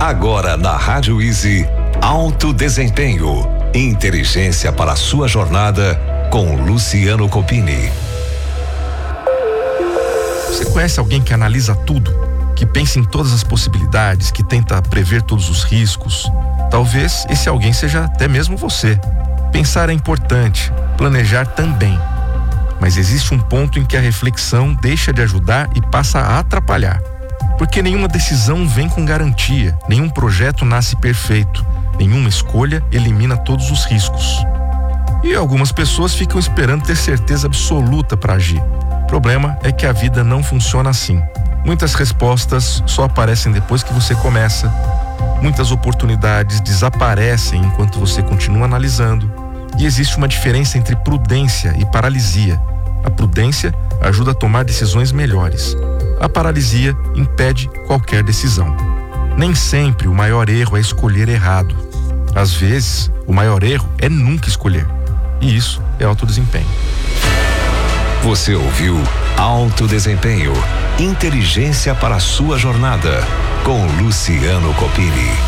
Agora na Rádio Easy, Alto Desempenho. Inteligência para a sua jornada com Luciano Copini. Você conhece alguém que analisa tudo, que pensa em todas as possibilidades, que tenta prever todos os riscos? Talvez esse alguém seja até mesmo você. Pensar é importante, planejar também. Mas existe um ponto em que a reflexão deixa de ajudar e passa a atrapalhar. Porque nenhuma decisão vem com garantia, nenhum projeto nasce perfeito, nenhuma escolha elimina todos os riscos. E algumas pessoas ficam esperando ter certeza absoluta para agir. O problema é que a vida não funciona assim. Muitas respostas só aparecem depois que você começa. Muitas oportunidades desaparecem enquanto você continua analisando. E existe uma diferença entre prudência e paralisia. A prudência ajuda a tomar decisões melhores. A paralisia impede qualquer decisão. Nem sempre o maior erro é escolher errado. Às vezes, o maior erro é nunca escolher. E isso é alto desempenho. Você ouviu Alto Desempenho. Inteligência para a sua jornada com Luciano Copini.